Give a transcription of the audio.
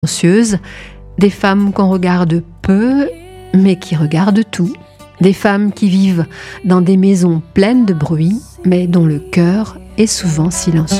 silencieuses, des femmes qu'on regarde peu, mais qui regardent tout, des femmes qui vivent dans des maisons pleines de bruit, mais dont le cœur est souvent silencieux.